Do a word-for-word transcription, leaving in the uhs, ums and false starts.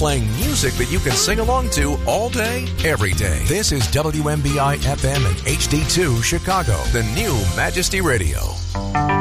playing music that you can sing along to all day, every day. This is W M B I F M and H D two Chicago, the new Majesty Radio.